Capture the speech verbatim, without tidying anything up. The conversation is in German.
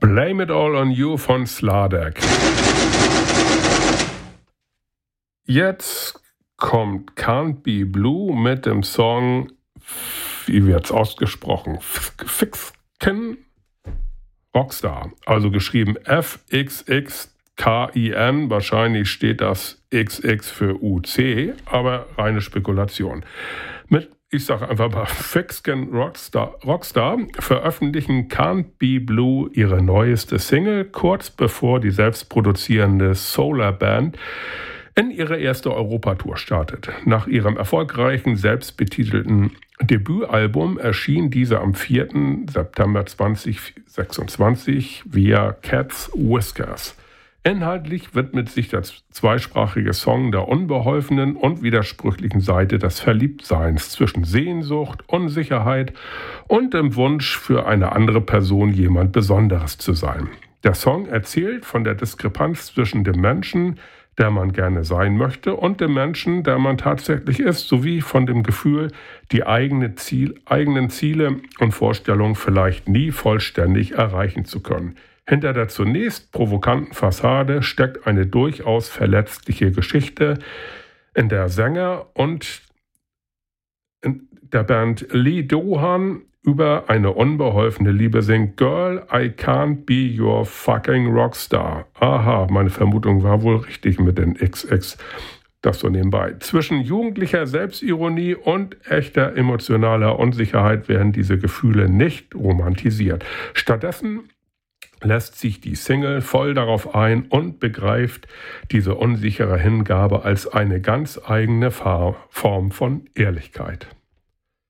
Blame It All on You von Sladek. Jetzt kommt Can't Be Blue mit dem Song, wie wird's ausgesprochen, Fixkin Rockstar, also geschrieben F X X K I N, wahrscheinlich steht das X X für U C, aber reine Spekulation. Mit, ich sage einfach mal, Fixkin Rockstar, Rockstar veröffentlichen Can't Be Blue ihre neueste Single, kurz bevor die selbstproduzierende Solar Band in ihre erste Europatour startet. Nach ihrem erfolgreichen, selbstbetitelten Debütalbum erschien diese am vierten September zweitausendsechsundzwanzig via Cat's Whiskers. Inhaltlich widmet sich der zweisprachige Song der unbeholfenen und widersprüchlichen Seite des Verliebtseins zwischen Sehnsucht, Unsicherheit und dem Wunsch für eine andere Person jemand Besonderes zu sein. Der Song erzählt von der Diskrepanz zwischen dem Menschen, der man gerne sein möchte, und dem Menschen, der man tatsächlich ist, sowie von dem Gefühl, die eigene Ziel, eigenen Ziele und Vorstellungen vielleicht nie vollständig erreichen zu können. Hinter der zunächst provokanten Fassade steckt eine durchaus verletzliche Geschichte, in der Sänger und in der Band Lee Dohan über eine unbeholfene Liebe singt. Girl, I can't be your fucking Rockstar. Aha, meine Vermutung war wohl richtig mit den X X. Das so nebenbei. Zwischen jugendlicher Selbstironie und echter emotionaler Unsicherheit werden diese Gefühle nicht romantisiert. Stattdessen lässt sich die Single voll darauf ein und begreift diese unsichere Hingabe als eine ganz eigene Form von Ehrlichkeit.